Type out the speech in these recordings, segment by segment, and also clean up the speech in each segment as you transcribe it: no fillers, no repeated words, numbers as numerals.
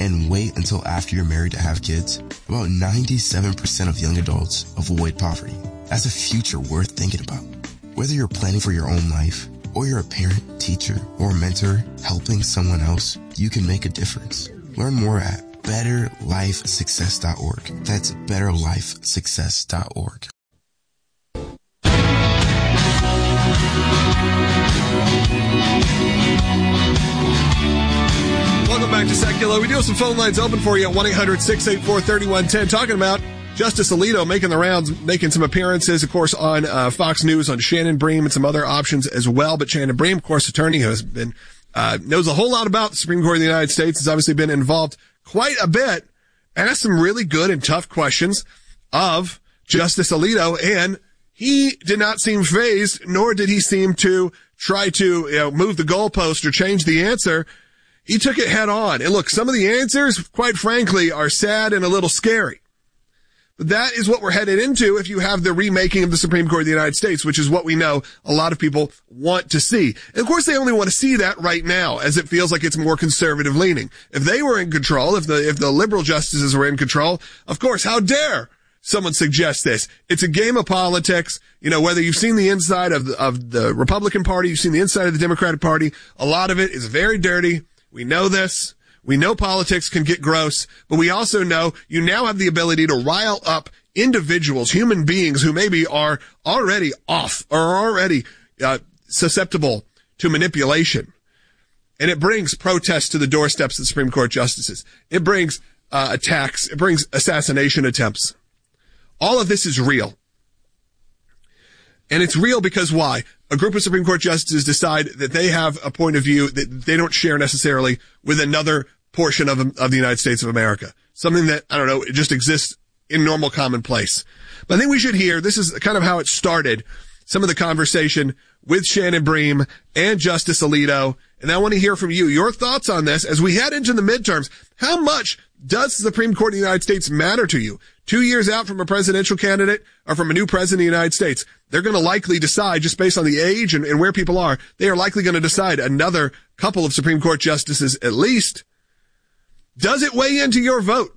and wait until after you're married to have kids, about 97% of young adults avoid poverty. That's a future worth thinking about. Whether you're planning for your own life, or you're a parent, teacher, or mentor helping someone else, you can make a difference. Learn more at betterlifesuccess.org. That's betterlifesuccess.org. Welcome back to Secular. We do have some phone lines open for you at 1-800-684-3110. Talking about Justice Alito making the rounds, making some appearances, of course, on Fox News, on Shannon Bream and some other options as well. But Shannon Bream, of course, attorney who has been knows a whole lot about the Supreme Court of the United States, has obviously been involved quite a bit, asked some really good and tough questions of Justice Alito, and he did not seem fazed, nor did he seem to try to move the goalpost or change the answer. He took it head on. And look, some of the answers, quite frankly, are sad and a little scary. But that is what we're headed into if you have the remaking of the Supreme Court of the United States, which is what we know a lot of people want to see. And of course, they only want to see that right now, as it feels like it's more conservative leaning. If they were in control, if the liberal justices were in control, of course, how dare someone suggest this? It's a game of politics. You know, whether you've seen the inside of the Republican Party, you've seen the inside of the Democratic Party, a lot of it is very dirty. We know this. We know politics can get gross, but we also know you now have the ability to rile up individuals, human beings who maybe are already off or are already susceptible to manipulation. And it brings protests to the doorsteps of the Supreme Court justices. It brings attacks. It brings assassination attempts. All of this is real. And it's real because why? A group of Supreme Court justices decide that they have a point of view that they don't share necessarily with another portion of the United States of America. Something that, I don't know, it just exists in normal commonplace. But I think we should hear, this is kind of how it started, some of the conversation with Shannon Bream and Justice Alito. And I want to hear from you, your thoughts on this as we head into the midterms. How much does the Supreme Court of the United States matter to you? 2 years out from a presidential candidate or from a new president of the United States, they're going to likely decide, just based on the age and where people are, they are likely going to decide another couple of Supreme Court justices at least. Does it weigh into your vote?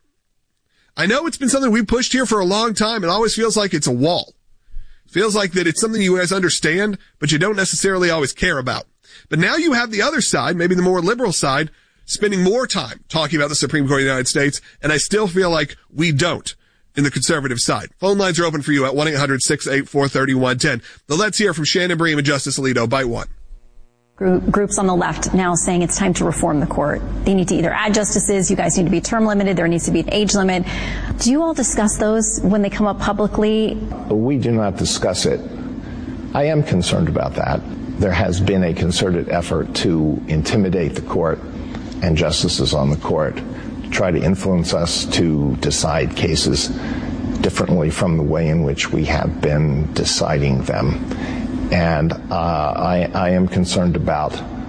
I know it's been something we pushed here for a long time. It always feels like it's a wall. It feels like that it's something you guys understand, but you don't necessarily always care about. But now you have the other side, maybe the more liberal side, spending more time talking about the Supreme Court of the United States, and I still feel like we don't in the conservative side. Phone lines are open for you at 1-800-684-3110. But let's hear from Shannon Bream and Justice Alito. Bite one. Groups on the left now saying it's time to reform the court. They need to either add justices, you guys need to be term limited, there needs to be an age limit. Do you all discuss those when they come up publicly? We do not discuss it. I am concerned about that. There has been a concerted effort to intimidate the court and justices on the court, to try to influence us to decide cases differently from the way in which we have been deciding them. And I am concerned about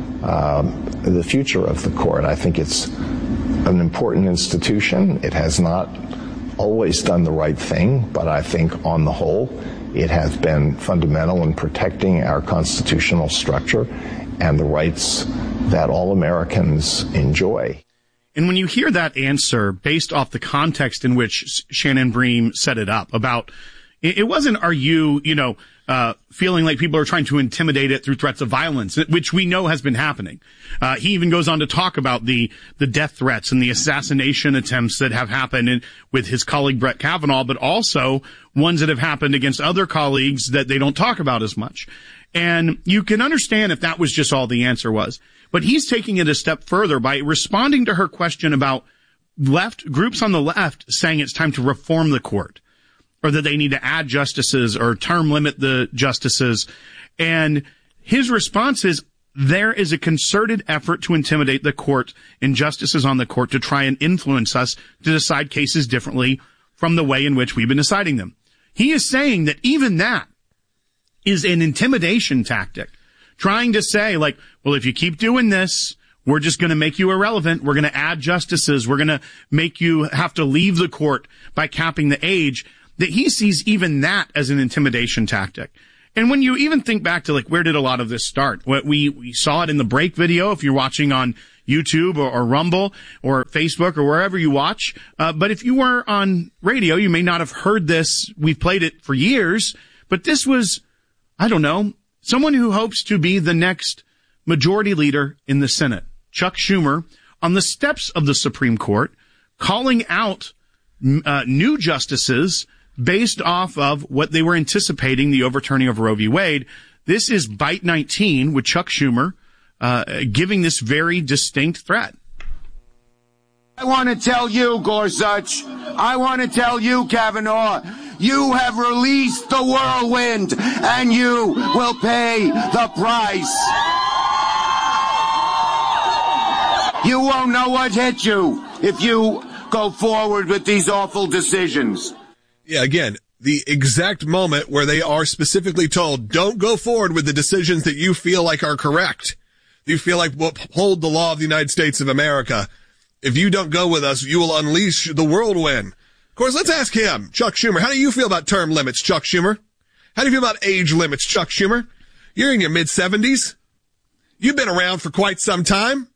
the future of the court. I think it's an important institution. It has not always done the right thing, but I think on the whole, it has been fundamental in protecting our constitutional structure and the rights that all Americans enjoy. And when you hear that answer based off the context in which Shannon Bream set it up about, it wasn't, are you, feeling like people are trying to intimidate it through threats of violence, which we know has been happening. He even goes on to talk about the death threats and the assassination attempts that have happened with his colleague Brett Kavanaugh, but also ones that have happened against other colleagues that they don't talk about as much. And you can understand if that was just all the answer was. But he's taking it a step further by responding to her question about groups on the left saying it's time to reform the court, or that they need to add justices or term limit the justices. And his response is there is a concerted effort to intimidate the court and justices on the court to try and influence us to decide cases differently from the way in which we've been deciding them. He is saying that even that is an intimidation tactic, trying to say, like, well, if you keep doing this, we're just going to make you irrelevant. We're going to add justices. We're going to make you have to leave the court by capping the age. That he sees even that as an intimidation tactic. And when you even think back to, like, where did a lot of this start? We saw it in the break video. If you're watching on YouTube or Rumble or Facebook or wherever you watch. But if you were on radio, you may not have heard this. We've played it for years, but this was, I don't know, someone who hopes to be the next majority leader in the Senate, Chuck Schumer, on the steps of the Supreme Court, calling out new justices based off of what they were anticipating, the overturning of Roe v. Wade. This is Bite 19 with Chuck Schumer giving this very distinct threat. I want to tell you, Gorsuch, I want to tell you, Kavanaugh, you have released the whirlwind, and you will pay the price. You won't know what hit you if you go forward with these awful decisions. Yeah, again, the exact moment where they are specifically told, don't go forward with the decisions that you feel like are correct. You feel like will uphold the law of the United States of America. If you don't go with us, you will unleash the whirlwind. Of course, let's ask him, Chuck Schumer. How do you feel about term limits, Chuck Schumer? How do you feel about age limits, Chuck Schumer? You're in your mid-70s. You've been around for quite some time.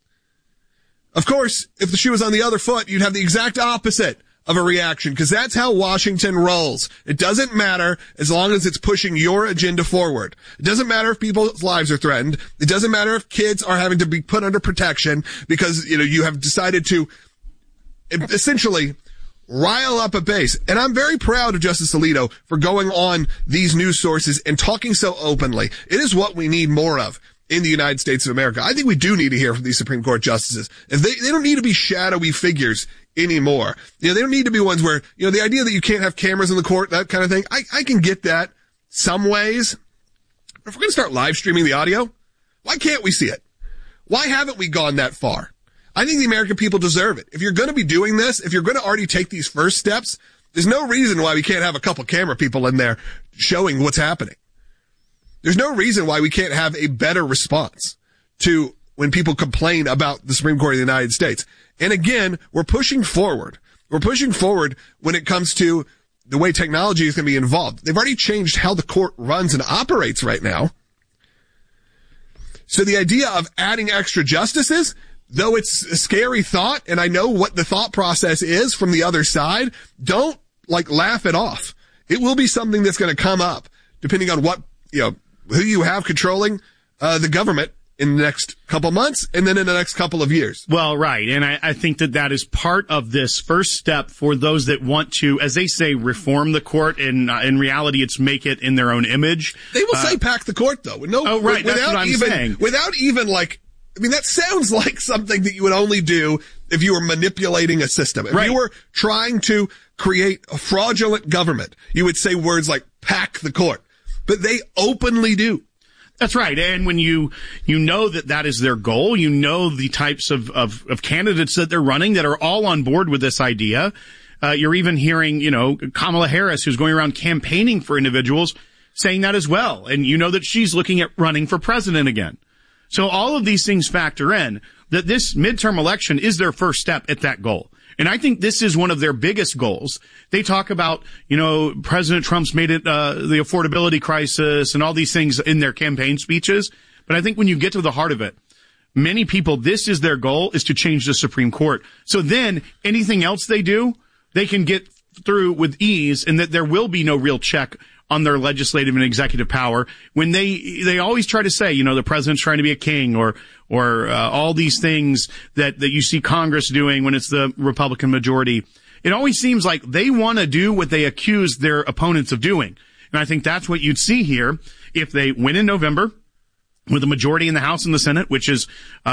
Of course, if the shoe was on the other foot, you'd have the exact opposite of a reaction, because that's how Washington rolls. It doesn't matter as long as it's pushing your agenda forward. It doesn't matter if people's lives are threatened. It doesn't matter if kids are having to be put under protection because, you have decided to essentially rile up a base. And I'm very proud of Justice Alito for going on these news sources and talking so openly. It is what we need more of in the United States of America. I think we do need to hear from these Supreme Court justices. If they don't need to be shadowy figures anymore. They don't need to be ones where, the idea that you can't have cameras in the court, that kind of thing. I can get that some ways. But if we're going to start live streaming the audio, why can't we see it? Why haven't we gone that far? I think the American people deserve it. If you're going to be doing this, if you're going to already take these first steps, there's no reason why we can't have a couple camera people in there showing what's happening. There's no reason why we can't have a better response to when people complain about the Supreme Court of the United States. And again, we're pushing forward. We're pushing forward when it comes to the way technology is going to be involved. They've already changed how the court runs and operates right now. So the idea of adding extra justices, though it's a scary thought, and I know what the thought process is from the other side, don't laugh it off. It will be something that's going to come up depending on what, who you have controlling the government in the next couple months and then in the next couple of years. Well, right. And I think that is part of this first step for those that want to, as they say, reform the court. And in reality, it's make it in their own image. They will say pack the court, though. No, oh, right. That's what I'm saying. Without even that sounds like something that you would only do if you were manipulating a system. If you were trying to create a fraudulent government, you would say words like pack the court. But they openly do. That's right. And when you know that is their goal, the types of candidates that they're running that are all on board with this idea. You're even hearing, Kamala Harris, who's going around campaigning for individuals, saying that as well. And that she's looking at running for president again. So all of these things factor in that this midterm election is their first step at that goal. And I think this is one of their biggest goals. They talk about, President Trump's made it, the affordability crisis and all these things in their campaign speeches. But I think when you get to the heart of it, many people, this is their goal, is to change the Supreme Court. So then anything else they do, they can get through with ease, and that there will be no real check on their legislative and executive power when they always try to say, the president's trying to be a king or all these things that you see Congress doing when it's the Republican majority. It always seems like they want to do what they accuse their opponents of doing. And I think that's what you'd see here if they win in November with a majority in the House and the Senate, which is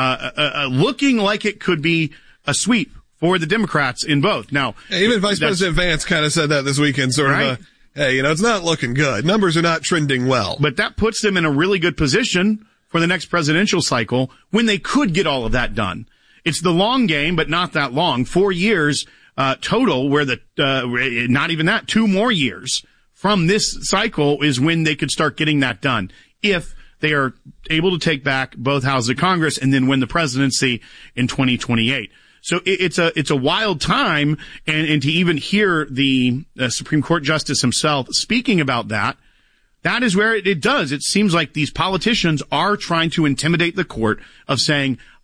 looking like it could be a sweep for the Democrats in both. Now, even Vice President Vance kind of said that this weekend, hey, it's not looking good. Numbers are not trending well. But that puts them in a really good position for the next presidential cycle when they could get all of that done. It's the long game, but not that long. 4 years total, where not even that, 2 more years from this cycle is when they could start getting that done. If they are able to take back both houses of Congress and then win the presidency in 2028. So it's a wild time, and to even hear the Supreme Court Justice himself speaking about that is where it does. It seems like these politicians are trying to intimidate the court of saying,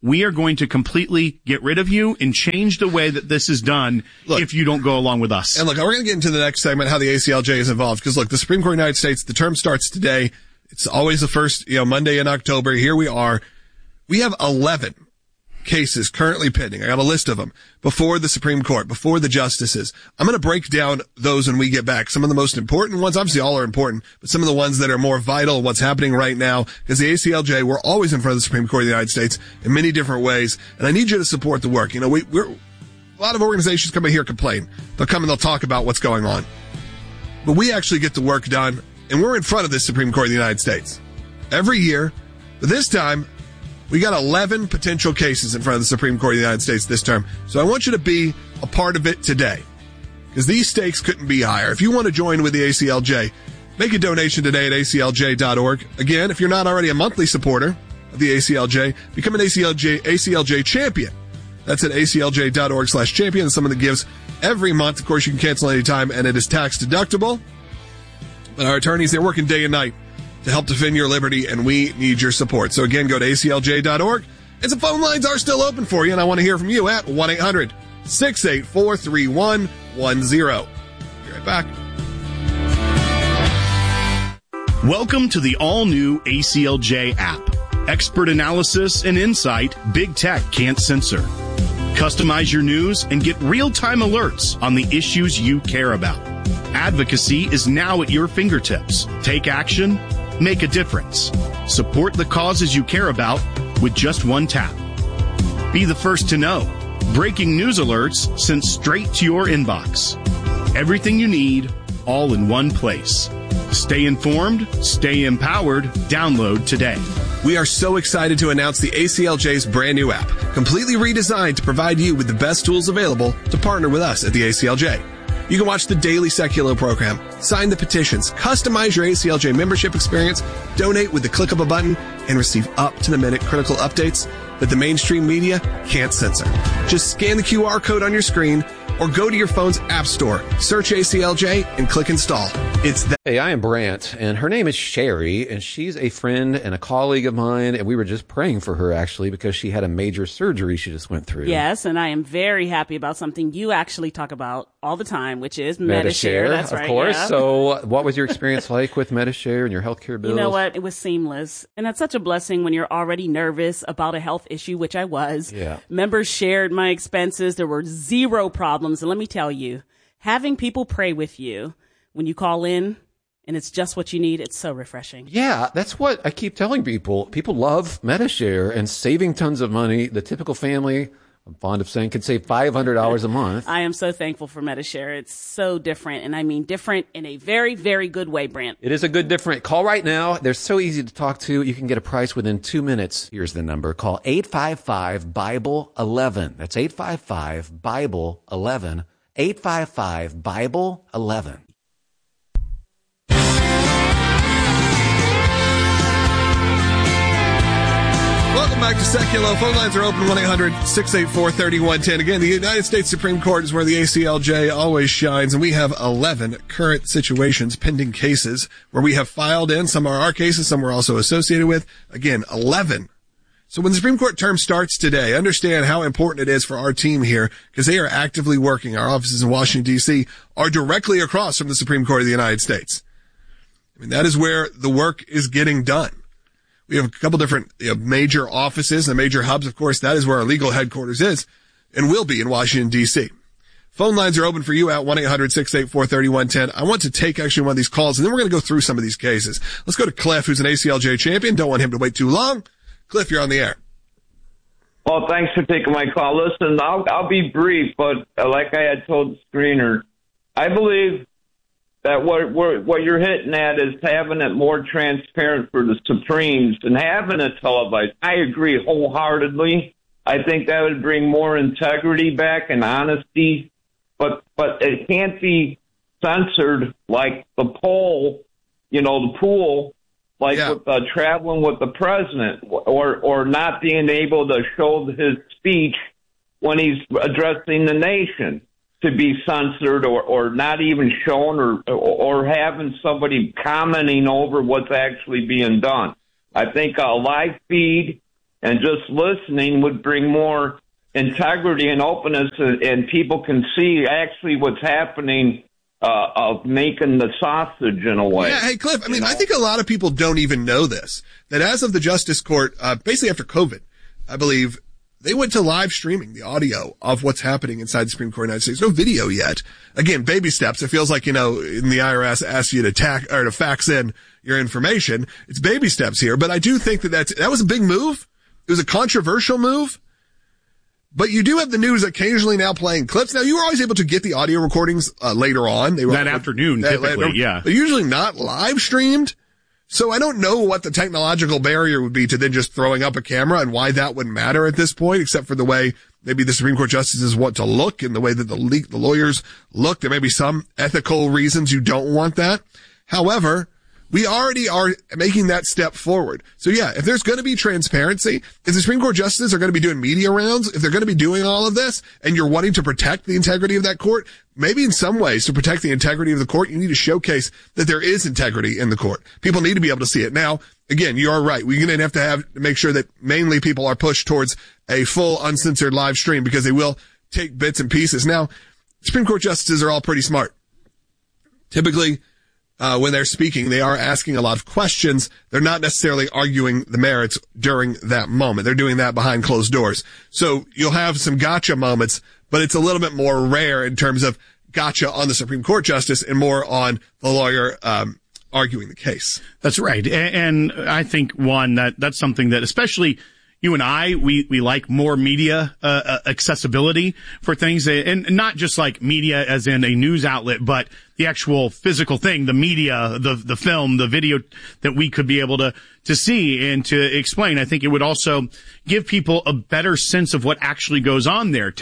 we are going to completely get rid of you and change the way that this is done if you don't go along with us. And look, we're going to get into the next segment, how the ACLJ is involved. Because look, the Supreme Court of the United States, the term starts today. It's always the first, Monday in October. Here we are. We have 11 cases currently pending. I got a list of them before the Supreme Court, before the justices. I'm going to break down those when we get back. Some of the most important ones, obviously all are important, but some of the ones that are more vital, what's happening right now, because the ACLJ, we're always in front of the Supreme Court of the United States in many different ways. And I need you to support the work. We're a lot of organizations come in here complain. They'll come and they'll talk about what's going on. But we actually get the work done, and we're in front of the Supreme Court of the United States every year. But this time, we got 11 potential cases in front of the Supreme Court of the United States this term. So I want you to be a part of it today, because these stakes couldn't be higher. If you want to join with the ACLJ, make a donation today at aclj.org. Again, if you're not already a monthly supporter of the ACLJ, become an ACLJ champion. That's at aclj.org/champion. It's someone that gives every month. Of course, you can cancel anytime, and it is tax deductible. But our attorneys, they're working day and night to help defend your liberty, and we need your support. So again, go to aclj.org. And some phone lines are still open for you, and I want to hear from you at 1-800-684-3110. Be right back. Welcome to the all-new ACLJ app. Expert analysis and insight big tech can't censor. Customize your news and get real-time alerts on the issues you care about. Advocacy is now at your fingertips. Take action. Make a difference. Support the causes you care about with just one tap. Be the first to know. Breaking news alerts sent straight to your inbox. Everything you need, all in one place. Stay informed, stay empowered. Download today. We are so excited to announce the ACLJ's brand new app, completely redesigned to provide you with the best tools available to partner with us at the ACLJ. You can watch the daily Seculo program, sign the petitions, customize your ACLJ membership experience, donate with the click of a button, and receive up-to-the-minute critical updates that the mainstream media can't censor. Just scan the QR code on your screen or go to your phone's app store, search ACLJ, and click install. It's that. Hey, I am Brant, and her name is Sherry, and she's a friend and a colleague of mine, and we were just praying for her, actually, because she had a major surgery she just went through. Yes, and I am very happy about something you actually talk about all the time, which is Medi-Share. That's right, of course. Yeah. So what was your experience like with Medi-Share and your healthcare bills? You know what? It was seamless. And that's such a blessing when you're already nervous about a health issue, which I was. Yeah. Members shared my expenses. There were zero problems. And let me tell you, having people pray with you when you call in and it's just what you need, it's so refreshing. Yeah, that's what I keep telling people. People love Medi-Share and saving tons of money. The typical family, I'm fond of saying, could save $500 a month. I am so thankful for Medi-Share. It's so different, and I mean different in a very, very good way, Brant. It is a good different. Call right now. They're so easy to talk to. You can get a price within 2 minutes. Here's the number. Call 855-BIBLE-11. That's 855-BIBLE-11. 855-BIBLE-11. Welcome back to Seculo. Phone lines are open, 1-800-684-3110. Again, the United States Supreme Court is where the ACLJ always shines, and we have 11 current situations, pending cases, where we have filed in. Some are our cases, some we're also associated with. Again, 11. So when the Supreme Court term starts today, understand how important it is for our team here, because they are actively working. Our offices in Washington, D.C. are directly across from the Supreme Court of the United States. I mean, that is where the work is getting done. We have a couple different major offices and major hubs. Of course, that is where our legal headquarters is and will be in Washington, D.C. Phone lines are open for you at 1-800-684-3110. I want to take actually one of these calls, and then we're going to go through some of these cases. Let's go to Cliff, who's an ACLJ champion. Don't want him to wait too long. Cliff, you're on the air. Well, thanks for taking my call. Listen, I'll be brief, but like I had told the screener, I believe that what you're hitting at is having it more transparent for the Supremes and having it televised. I agree wholeheartedly. I think that would bring more integrity back and honesty, but it can't be censored like the poll, the pool, like with traveling with the president or not being able to show his speech when he's addressing the nation, to be censored or not even shown or having somebody commenting over what's actually being done. I think a live feed and just listening would bring more integrity and openness, and people can see actually what's happening of making the sausage in a way. Yeah, hey, Cliff, I mean, I think a lot of people don't even know this, that as of the Justice Court, basically after COVID, I believe, they went to live streaming the audio of what's happening inside the Supreme Court of the United States. No video yet. Again, baby steps. It feels like, in the IRS asks you to fax in your information. It's baby steps here, but I do think that was a big move. It was a controversial move. But you do have the news occasionally now playing clips. Now, you were always able to get the audio recordings later on. They were that afternoon, typically, yeah. They're usually not live streamed. So I don't know what the technological barrier would be to then just throwing up a camera and why that wouldn't matter at this point, except for the way maybe the Supreme Court justices want to look and the way that the lawyers look. There may be some ethical reasons you don't want that. However, we already are making that step forward. So yeah, if there's going to be transparency, if the Supreme Court justices are going to be doing media rounds, if they're going to be doing all of this, and you're wanting to protect the integrity of that court, maybe in some ways to protect the integrity of the court, you need to showcase that there is integrity in the court. People need to be able to see it. Now, again, you are right. We're going to have to make sure that mainly people are pushed towards a full uncensored live stream because they will take bits and pieces. Now, Supreme Court justices are all pretty smart. Typically, when they're speaking, they are asking a lot of questions. They're not necessarily arguing the merits during that moment. They're doing that behind closed doors. So you'll have some gotcha moments, but it's a little bit more rare in terms of gotcha on the Supreme Court justice and more on the lawyer arguing the case. That's right. And I think, that's something that especially you and I, we like more media accessibility for things, and not just like media as in a news outlet, but the actual physical thing, the media, the film, the video that we could be able to see and to explain. I think it would also give people a better sense of what actually goes on there.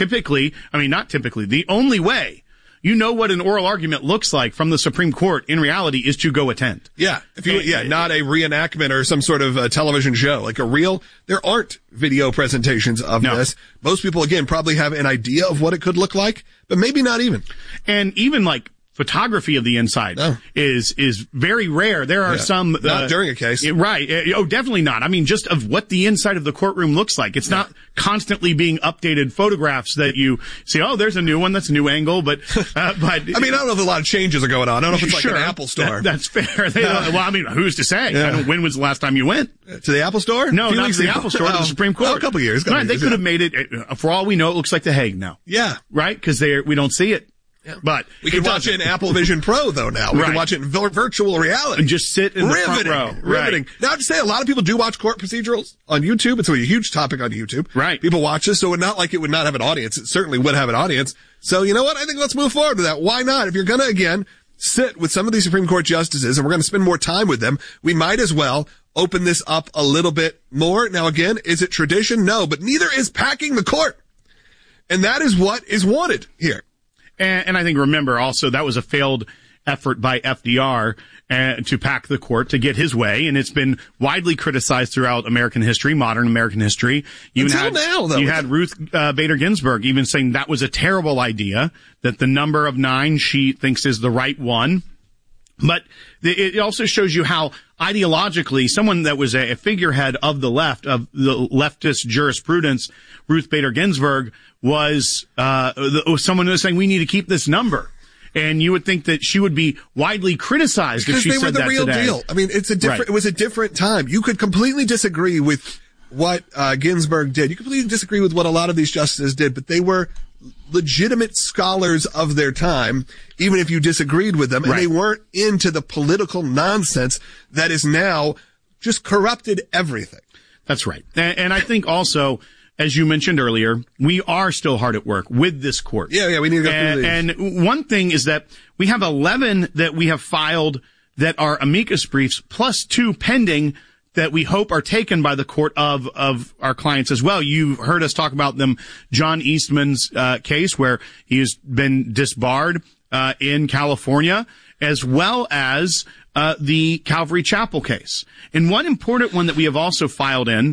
The only way you know what an oral argument looks like from the Supreme Court in reality is to go attend. Yeah. Not a reenactment or some sort of television show. There aren't video presentations of this. Most people, again, probably have an idea of what it could look like, but maybe not even. And even photography of the inside is very rare. There are some not during a case, right? Definitely not. I mean, just of what the inside of the courtroom looks like. It's not constantly being updated photographs that you see. Oh, there's a new one. That's a new angle. But I don't know if a lot of changes are going on. I don't know if it's like an Apple store. That's fair. Who's to say? Yeah. When was the last time you went to the Apple store? No, not to the Apple store. To the Supreme Court. A couple years. Right, they could have made it. For all we know, it looks like The Hague now. Yeah. Right, because we don't see it. Yeah. But we can watch it in Apple Vision Pro, though, now. We can watch it in virtual reality. And just sit in the front row. Riveting. Right. Now, to say, a lot of people do watch court procedurals on YouTube. It's a huge topic on YouTube. Right. People watch this, so it's not like it would not have an audience. It certainly would have an audience. So, you know what? I think let's move forward with that. Why not? If you're going to, again, sit with some of these Supreme Court justices, and we're going to spend more time with them, we might as well open this up a little bit more. Now, again, is it tradition? No, but neither is packing the court. And that is what is wanted here. And I think, remember, also, that was a failed effort by FDR to pack the court to get his way, and it's been widely criticized throughout American history, modern American history. You had Ruth Bader Ginsburg even saying that was a terrible idea, that the number of 9 she thinks is the right one. But it also shows you how ideologically someone that was a figurehead of the left, of the leftist jurisprudence, Ruth Bader Ginsburg, was someone who was saying we need to keep this number. And you would think that she would be widely criticized if she said that today. Because they were the real deal. I mean, it was a different time. You could completely disagree with what Ginsburg did. You completely disagree with what a lot of these justices did, but they were legitimate scholars of their time, even if you disagreed with them, and they weren't into the political nonsense that is now just corrupted everything. That's right. And I think also, as you mentioned earlier, we are still hard at work with this court. Yeah, we need to go through these. And one thing is that we have 11 that we have filed that are amicus briefs, plus 2 pending that we hope are taken by the court of our clients as well. You've heard us talk about them, John Eastman's case, where he has been disbarred in California, as well as the Calvary Chapel case. And one important one that we have also filed in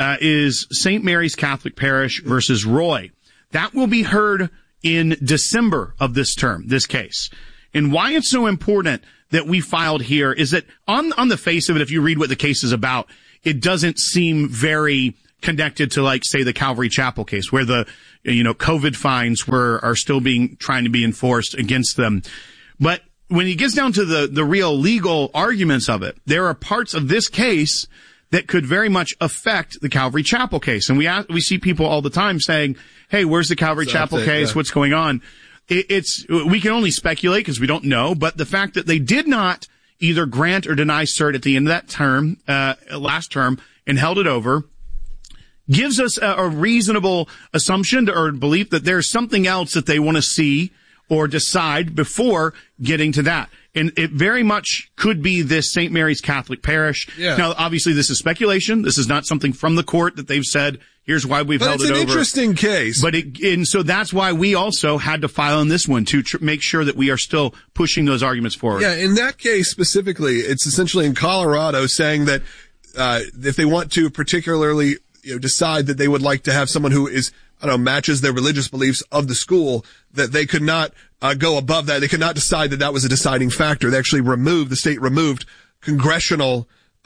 is St. Mary's Catholic Parish versus Roy. That will be heard in December of this term, this case. And why it's so important that we filed here is that on the face of it, if you read what the case is about, it doesn't seem very connected to, like, say, the Calvary Chapel case, where the, COVID fines are still trying to be enforced against them. But when it gets down to the real legal arguments of it, there are parts of this case that could very much affect the Calvary Chapel case. And we see people all the time saying, hey, where's the Calvary Chapel case? Yeah. What's going on? We can only speculate because we don't know, but the fact that they did not either grant or deny cert at the end of that term, last term, and held it over, gives us a reasonable assumption or belief that there's something else that they want to see or decide before getting to that. And it very much could be this St. Mary's Catholic Parish. Yeah. Now, obviously, this is speculation. This is not something from the court that they've said, here's why we've held it over. But it's an interesting case. And so that's why we also had to file on this one to make sure that we are still pushing those arguments forward. Yeah, in that case specifically, it's essentially in Colorado saying that if they want to particularly decide that they would like to have someone who is, matches their religious beliefs of the school, that they could not go above that. They could not decide that that was a deciding factor. They actually the state removed congregational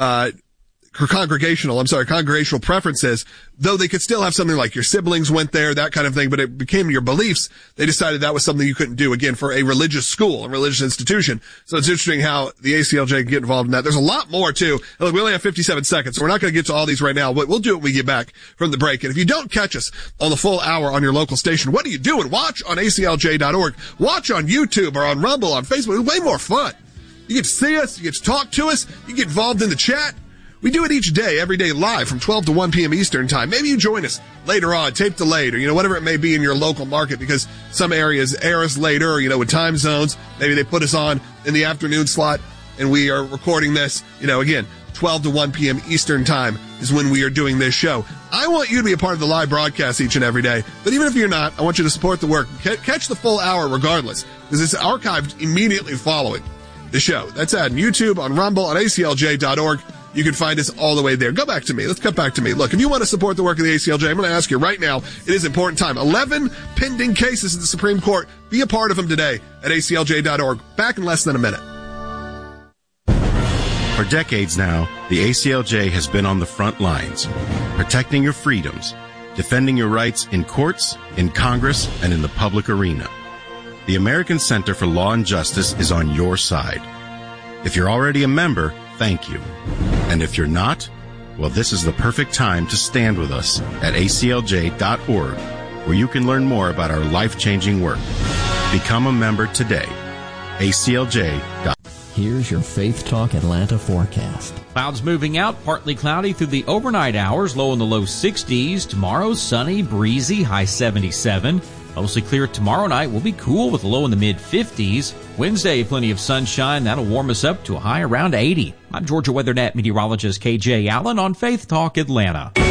preferences, though they could still have something like your siblings went there, that kind of thing, but it became your beliefs. They decided that was something you couldn't do, again, for a religious school, a religious institution. So it's interesting how the ACLJ can get involved in that. There's a lot more, too. Look, we only have 57 seconds, so we're not going to get to all these right now, but we'll do it when we get back from the break. And if you don't catch us on the full hour on your local station, what are you doing? Watch on aclj.org. Watch on YouTube or on Rumble, on Facebook. It's way more fun. You get to see us. You get to talk to us. You get involved in the chat. We do it each day, every day, live from 12 to 1 p.m. Eastern time. Maybe you join us later on, tape delayed, or, whatever it may be in your local market, because some areas air us later, with time zones. Maybe they put us on in the afternoon slot, and we are recording this, again, 12 to 1 p.m. Eastern time is when we are doing this show. I want you to be a part of the live broadcast each and every day, but even if you're not, I want you to support the work. Catch the full hour regardless, because it's archived immediately following the show. That's on YouTube, on Rumble, on aclj.org. You can find us all the way there. Go back to me. Let's cut back to me. Look, if you want to support the work of the ACLJ, I'm going to ask you right now, it is important time. 11 pending cases in the Supreme Court. Be a part of them today at aclj.org. Back in less than a minute. For decades now, the ACLJ has been on the front lines, protecting your freedoms, defending your rights in courts, in Congress, and in the public arena. The American Center for Law and Justice is on your side. If you're already a member, thank you. And if you're not, well, this is the perfect time to stand with us at aclj.org, where you can learn more about our life-changing work. Become a member today. aclj.org. Here's your Faith Talk Atlanta forecast. Clouds moving out, partly cloudy through the overnight hours, low in the low 60s. Tomorrow, sunny, breezy, high 77. Mostly clear tomorrow night. Will be cool with a low in the mid-50s. Wednesday, plenty of sunshine. That'll warm us up to a high around 80. I'm Georgia WeatherNet meteorologist KJ Allen on Faith Talk Atlanta.